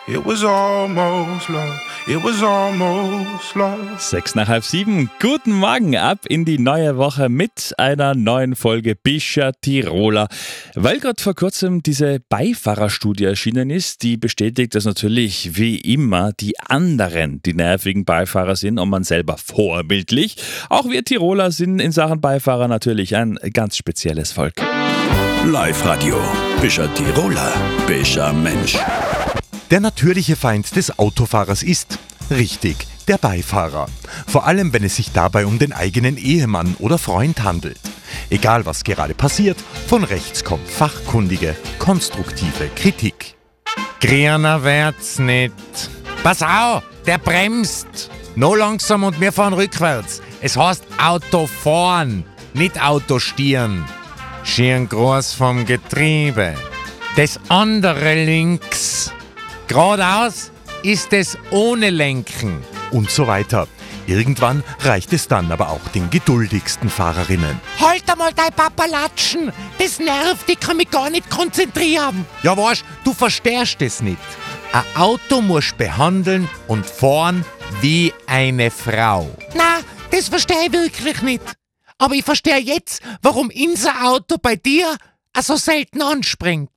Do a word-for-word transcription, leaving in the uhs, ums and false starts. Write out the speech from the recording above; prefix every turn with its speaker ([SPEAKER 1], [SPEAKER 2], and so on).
[SPEAKER 1] It was almost love. It was almost love.
[SPEAKER 2] Sechs nach halb sieben. Guten Morgen, ab in die neue Woche mit einer neuen Folge Bischer Tiroler. Weil gerade vor kurzem diese Beifahrerstudie erschienen ist, die bestätigt, dass natürlich wie immer die anderen die nervigen Beifahrer sind und man selber vorbildlich. Auch wir Tiroler sind in Sachen Beifahrer natürlich ein ganz spezielles Volk.
[SPEAKER 3] Live-Radio. Bischer Tiroler. Bischer Mensch.
[SPEAKER 4] Der natürliche Feind des Autofahrers ist, richtig, der Beifahrer. Vor allem, wenn es sich dabei um den eigenen Ehemann oder Freund handelt. Egal, was gerade passiert, von rechts kommt fachkundige, konstruktive Kritik.
[SPEAKER 5] Grüner wird's nicht. Pass auf, der bremst. No langsam und wir fahren rückwärts. Es heißt Auto fahren, nicht Auto stieren. Schieren groß vom Getriebe. Das andere links. Geradeaus ist es ohne Lenken.
[SPEAKER 4] Und so weiter. Irgendwann reicht es dann aber auch den geduldigsten Fahrerinnen.
[SPEAKER 5] Halt einmal dein Papalatschen! Das nervt, ich kann mich gar nicht konzentrieren. Ja weißt, du verstehst es nicht. Ein Auto musst behandeln und fahren wie eine Frau. Na, das verstehe ich wirklich nicht. Aber ich verstehe jetzt, warum unser Auto bei dir so selten anspringt.